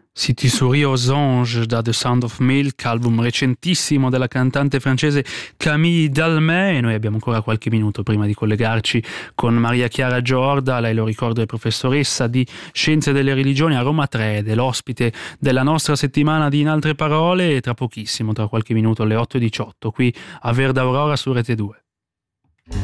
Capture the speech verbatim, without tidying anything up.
City Souris aux Anges da The Sound of Milk, album recentissimo della cantante francese Camille Dalmé, e noi abbiamo ancora qualche minuto prima di collegarci con Maria Chiara Giorda. Lei, lo ricordo, è professoressa di Scienze delle Religioni a Roma tre ed è l'ospite della nostra settimana di In Altre Parole, e tra pochissimo, tra qualche minuto alle otto e diciotto, qui a Verda Aurora su Rete due.